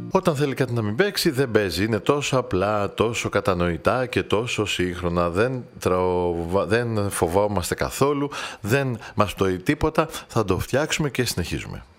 Όταν θέλει κάτι να μην παίξει, δεν παίζει. Είναι τόσο απλά, τόσο κατανοητά και τόσο σύγχρονα. Δεν φοβόμαστε καθόλου, δεν μας πτωεί τίποτα. Θα το φτιάξουμε και συνεχίζουμε.